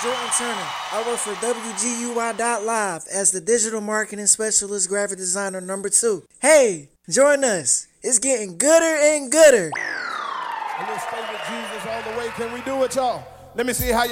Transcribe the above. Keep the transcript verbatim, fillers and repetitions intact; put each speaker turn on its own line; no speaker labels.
Jordan Turner. I work for W G U I dot live as the digital marketing specialist graphic designer number two. Hey, join us. It's getting gooder and gooder.
And let's stay with Jesus all the way. Can we do it, y'all? Let me see how y'all